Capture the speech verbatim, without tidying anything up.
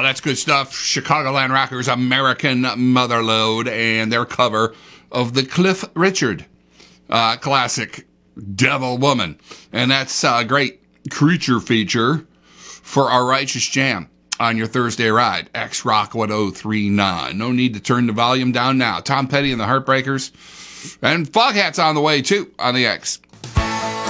that's good stuff. Chicagoland Rockers, American Motherlode, and their cover of the Cliff Richard uh, classic, Devil Woman. And that's a great creature feature for our Righteous Jam on your Thursday ride. X-Rock one oh three point nine. No need to turn the volume down now. Tom Petty and the Heartbreakers. And Foghat's on the way, too, on the X.